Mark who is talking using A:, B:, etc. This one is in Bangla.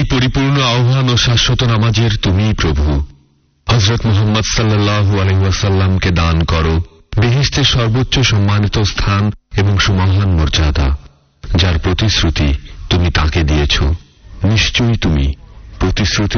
A: পরিপূর্ণ আহ্বান ও শাশ্বত নামাজের তুমিই প্রভু। হযরত মুহাম্মদ সাল্লাল্লাহু আলাইহি ওয়াসাল্লামকে দান করো বেহেশতের সর্বোচ্চ সম্মানিত স্থান এবং সুমহান মর্যাদা, যার প্রতিশ্রুতি তুমি তাকে দিয়েছ। নিশ্চয়ই তুমি প্রতিশ্রুতি